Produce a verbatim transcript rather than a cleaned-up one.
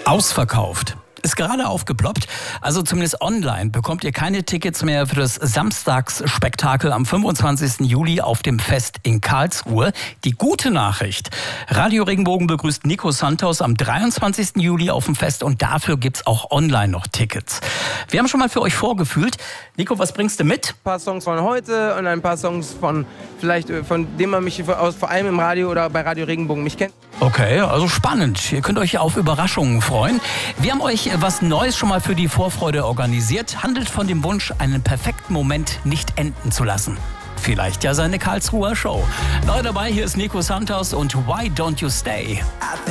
Ausverkauft. Ist gerade aufgeploppt. Also zumindest online bekommt ihr keine Tickets mehr für das Samstagsspektakel am fünfundzwanzigsten Juli auf dem Fest in Karlsruhe. Die gute Nachricht: Radio Regenbogen begrüßt Nico Santos am dreiundzwanzigsten Juli auf dem Fest und dafür gibt's auch online noch Tickets. Wir haben schon mal für euch vorgefühlt. Nico, was bringst du mit? Ein paar Songs von heute und ein paar Songs von vielleicht von dem man mich aus, vor allem im Radio oder bei Radio Regenbogen mich kennt. Okay, also spannend. Ihr könnt euch auf Überraschungen freuen. Wir haben euch was Neues schon mal für die Vorfreude organisiert. Handelt von dem Wunsch, einen perfekten Moment nicht enden zu lassen. Vielleicht ja seine Karlsruher Show. Neu dabei, hier ist Nico Santos und Why Don't You Stay?